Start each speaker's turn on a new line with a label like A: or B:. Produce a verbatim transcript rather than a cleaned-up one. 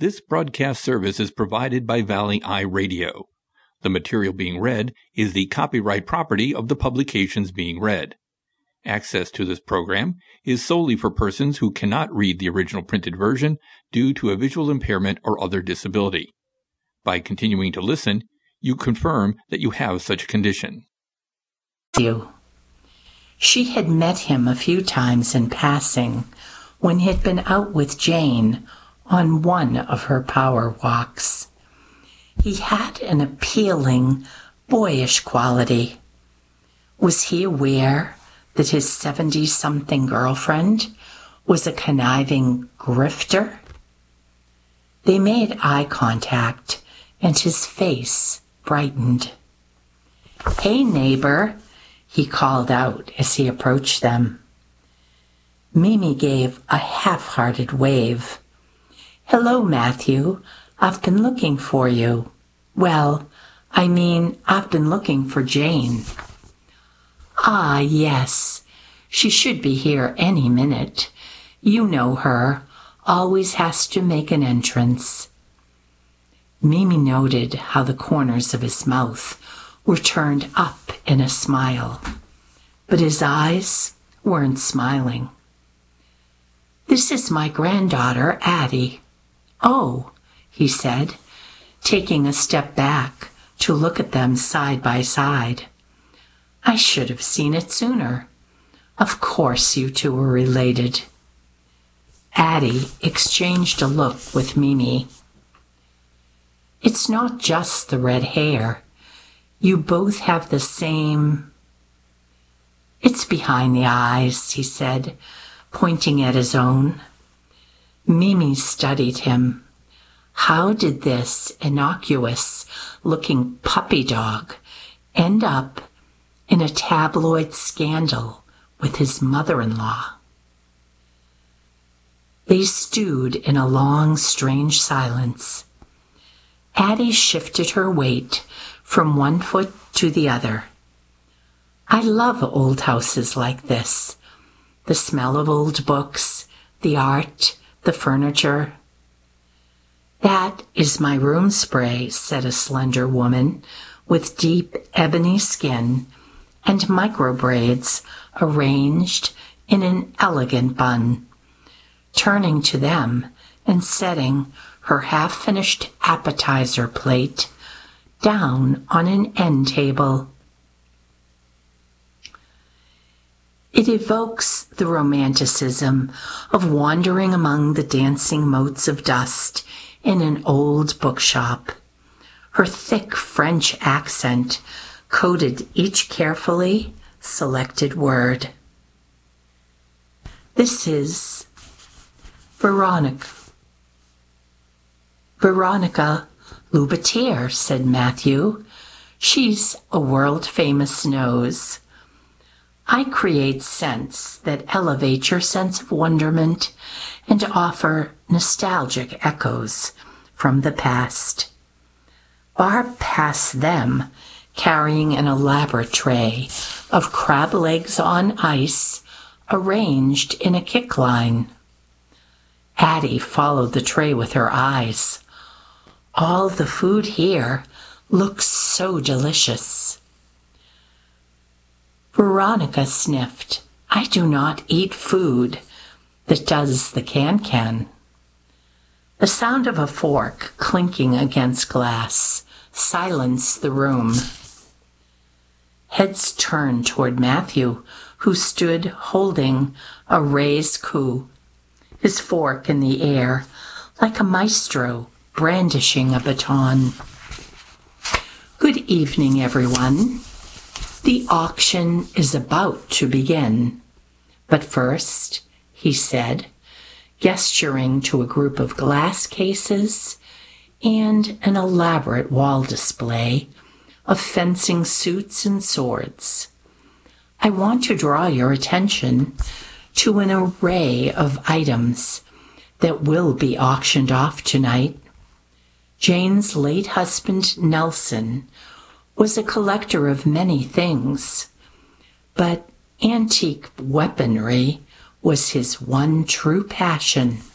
A: This broadcast service is provided by Valley Eye Radio. The material being read is the copyright property of the publications being read. Access to this program is solely for persons who cannot read the original printed version due to a visual impairment or other disability. By continuing to listen, you confirm that you have such a condition.
B: She had met him a few times in passing when he had been out with Jane on one of her power walks. He had an appealing, boyish quality. Was he aware that his seventy-something girlfriend was a conniving grifter? They made eye contact, and his face brightened. "Hey, neighbor," he called out as he approached them. Mimi gave a half-hearted wave. "Hello, Matthew. I've been looking for you. Well, I mean, I've been looking for Jane." "Ah, yes. She should be here any minute. You know her. Always has to make an entrance." Mimi noted how the corners of his mouth were turned up in a smile, but his eyes weren't smiling. "This is my granddaughter, Addie." "Oh," he said, taking a step back to look at them side by side. "I should have seen it sooner. Of course you two were related." Addie exchanged a look with Mimi. "It's not just the red hair. You both have the same..." "It's behind the eyes," he said, pointing at his own. Mimi studied him. How did this innocuous-looking puppy dog end up in a tabloid scandal with his mother-in-law? They stewed in a long, strange silence. Addie shifted her weight from one foot to the other. "I love old houses like this. The smell of old books, the art, the furniture." "That is my room spray," said a slender woman with deep ebony skin and micro braids arranged in an elegant bun, turning to them and setting her half-finished appetizer plate down on an end table. It evokes the romanticism of wandering among the dancing motes of dust in an old bookshop. Her thick French accent coded each carefully selected word. "This is Veronica." "Veronica Loubatier," said Matthew. "She's a world-famous nose. I create scents that elevate your sense of wonderment and offer nostalgic echoes from the past." Barb passed them, carrying an elaborate tray of crab legs on ice arranged in a kick line. Addie followed the tray with her eyes. "All the food here looks so delicious." Veronica sniffed. "I do not eat food that does the can-can." The sound of a fork clinking against glass silenced the room. Heads turned toward Matthew, who stood holding a raised coup, his fork in the air like a maestro brandishing a baton. "Good evening, everyone. The auction is about to begin. But first," he said, gesturing to a group of glass cases and an elaborate wall display of fencing suits and swords, "I want to draw your attention to an array of items that will be auctioned off tonight. Jane's late husband, Nelson, was a collector of many things, but antique weaponry was his one true passion.